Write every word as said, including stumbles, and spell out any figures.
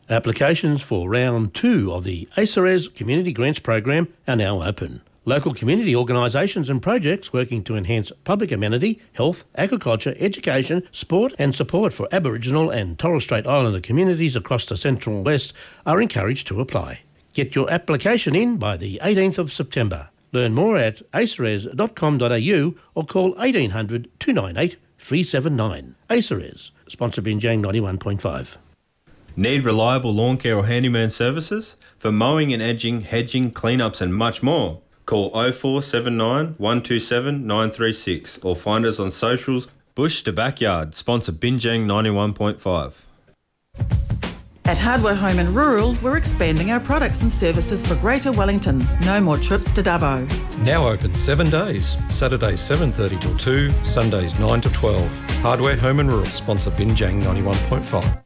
Applications for round two of the ACERES Community Grants Program are now open. Local community organisations and projects working to enhance public amenity, health, agriculture, education, sport and support for Aboriginal and Torres Strait Islander communities across the Central West are encouraged to apply. Get your application in by the eighteenth of September. Learn more at aceres dot com dot a u or call eighteen hundred, two nine eight, three seven nine. ACERES, sponsor Binjang ninety-one point five. Need reliable lawn care or handyman services? For mowing and edging, hedging, cleanups and much more? Call oh four seven nine, one two seven, nine three six or find us on socials. Bush to Backyard, sponsor Binjang ninety-one point five. At Hardware Home and Rural, we're expanding our products and services for Greater Wellington. No more trips to Dubbo. Now open seven days. Saturdays seven thirty till two, Sundays nine to twelve. Hardware Home and Rural, sponsor Binjang ninety-one point five.